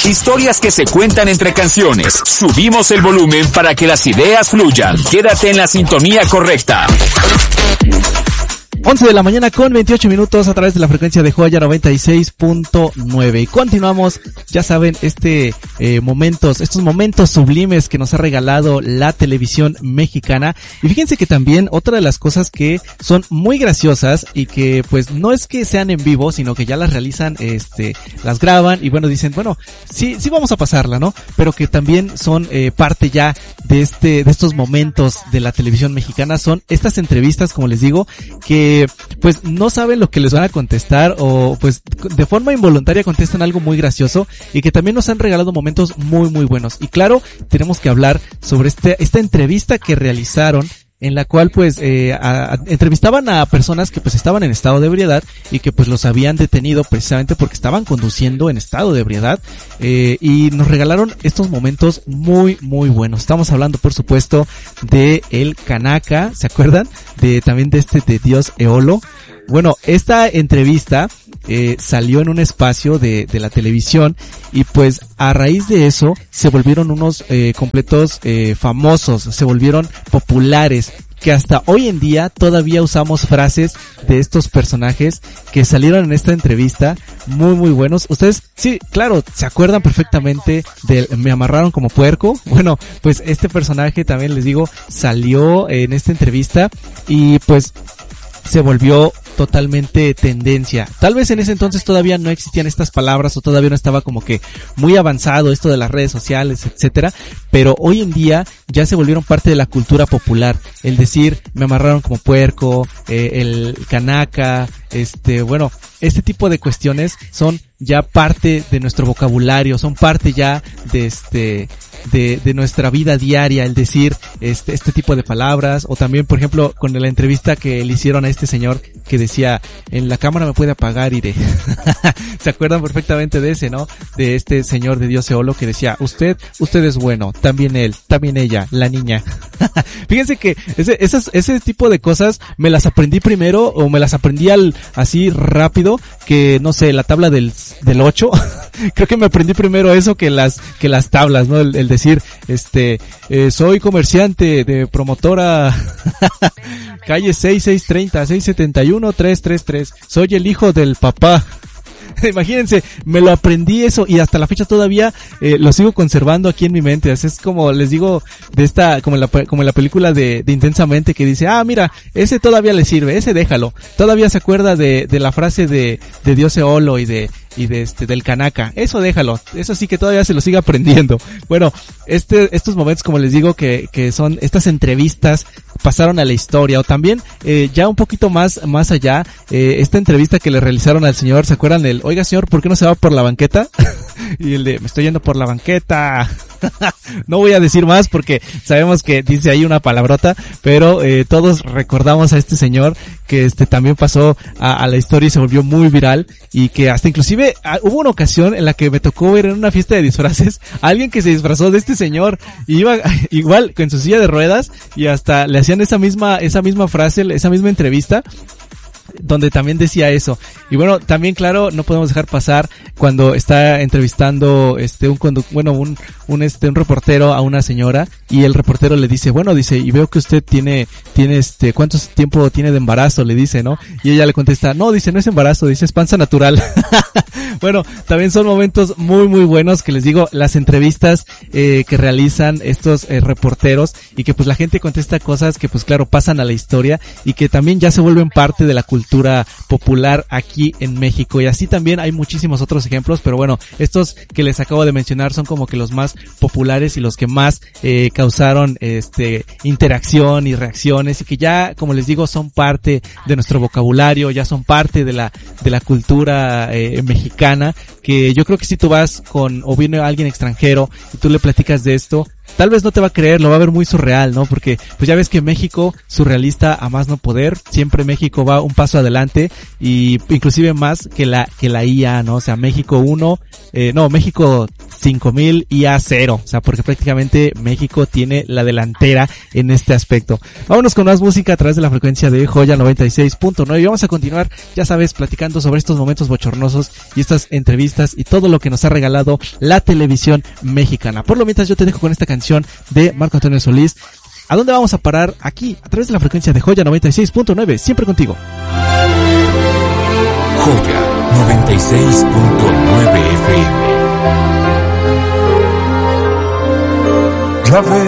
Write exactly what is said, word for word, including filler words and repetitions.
historias que se cuentan entre canciones. Subimos el volumen para que las ideas fluyan. Quédate en la sintonía correcta. once de la mañana con veintiocho minutos a través de la frecuencia de Joya noventa y seis punto nueve. Y continuamos, ya saben, este eh, momentos, estos momentos sublimes que nos ha regalado la televisión mexicana. Y fíjense que también otra de las cosas que son muy graciosas y que pues no es que sean en vivo, sino que ya las realizan, este, las graban y bueno, dicen, bueno, sí, sí vamos a pasarla, ¿no? Pero que también son eh, parte ya de este, de estos momentos de la televisión mexicana, son estas entrevistas, como les digo, que pues no saben lo que les van a contestar o pues de forma involuntaria contestan algo muy gracioso y que también nos han regalado momentos muy muy buenos. Y claro, tenemos que hablar sobre este, esta entrevista que realizaron en la cual pues eh, a, a, entrevistaban a personas que pues estaban en estado de ebriedad y que pues los habían detenido precisamente porque estaban conduciendo en estado de ebriedad, eh, y nos regalaron estos momentos muy muy buenos. Estamos hablando por supuesto de el Canaca, ¿se acuerdan? De también de este de Dios Eolo. Bueno, esta entrevista eh, salió en un espacio de, de la televisión y pues a raíz de eso se volvieron unos eh, completos eh, famosos, se volvieron populares, que hasta hoy en día todavía usamos frases de estos personajes que salieron en esta entrevista, muy muy buenos. Ustedes, sí, claro, se acuerdan perfectamente del Me amarraron como puerco. Bueno, pues este personaje también les digo, salió en esta entrevista y pues se volvió totalmente tendencia. Tal vez en ese entonces todavía no existían estas palabras o todavía no estaba como que muy avanzado esto de las redes sociales, etcétera, pero hoy en día ya se volvieron parte de la cultura popular. El decir me amarraron como puerco, eh, el canaca, este, bueno, este tipo de cuestiones son ya parte de nuestro vocabulario, son parte ya de este de de nuestra vida diaria, el decir este este tipo de palabras. O también, por ejemplo, con la entrevista que le hicieron a este señor que decía, en la cámara me puede apagar, iré. ¿Se acuerdan perfectamente de ese, no? De este señor de Dios Eolo que decía, usted, usted es bueno, también él, también ella, la niña. Fíjense que ese, esas, ese tipo de cosas me las aprendí primero, o me las aprendí al, así rápido, que no sé, la tabla del, del ocho. Creo que me aprendí primero eso que las, que las tablas, ¿no? El, el decir, este, eh, soy comerciante de promotora calle seis seis treinta, seis setenta y uno, tres treinta y tres. Soy el hijo del papá. Imagínense, me lo aprendí eso y hasta la fecha todavía eh, lo sigo conservando aquí en mi mente. Así es como les digo de esta, como en la, como en la película de, de Intensamente, que dice, ah, mira, ese todavía le sirve, ese déjalo. Todavía se acuerda de, de la frase de, de Dios Eolo y de, y de este, del canaca. Eso déjalo. Eso sí que todavía se lo sigue aprendiendo. Bueno, este, estos momentos, como les digo, que, que son estas entrevistas, pasaron a la historia. O también, eh, ya un poquito más, más allá, eh, esta entrevista que le realizaron al señor, ¿se acuerdan del, oiga señor, ¿por qué no se va por la banqueta? Y el de, me estoy yendo por la banqueta. No voy a decir más porque sabemos que dice ahí una palabrota, pero eh, todos recordamos a este señor que este también pasó a, a la historia y se volvió muy viral, y que hasta inclusive a, hubo una ocasión en la que me tocó ver en una fiesta de disfraces a alguien que se disfrazó de este señor y iba igual con su silla de ruedas y hasta le hacían esa misma esa misma frase, esa misma entrevista, donde también decía eso. Y bueno, también claro, no podemos dejar pasar cuando está entrevistando este un condu- bueno, un un este un reportero a una señora, y el reportero le dice, "Bueno, dice, y veo que usted tiene tiene este ¿cuánto tiempo tiene de embarazo?", le dice, ¿no? Y ella le contesta, "No, dice, no es embarazo, dice, es panza natural." Bueno, también son momentos muy muy buenos que les digo, las entrevistas eh, que realizan estos eh, reporteros, y que pues la gente contesta cosas que pues claro pasan a la historia y que también ya se vuelven parte de la cultura popular aquí en México. Y así también hay muchísimos otros ejemplos, pero bueno, estos que les acabo de mencionar son como que los más populares y los que más eh, causaron este interacción y reacciones, y que ya, como les digo, son parte de nuestro vocabulario, ya son parte de la de la cultura eh, mexicana, que yo creo que si tú vas con, o viene alguien extranjero y tú le platicas de esto, tal vez no te va a creer, lo va a ver muy surreal, ¿no? Porque pues ya ves que México, surrealista a más no poder, siempre México va un paso adelante, y inclusive más que la que la I A, ¿no? O sea, México uno, eh, no, México cinco mil y a cero. O sea, porque prácticamente México tiene la delantera en este aspecto. Vámonos con más música a través de la frecuencia de Joya noventa y seis punto nueve y vamos a continuar, ya sabes, platicando sobre estos momentos bochornosos y estas entrevistas y todo lo que nos ha regalado la televisión mexicana. Por lo mientras yo te dejo con esta canción de Marco Antonio Solís. ¿A dónde vamos a parar? Aquí, a través de la frecuencia de Joya noventa y seis punto nueve, siempre contigo. Joya noventa y seis punto nueve F M. Ya ves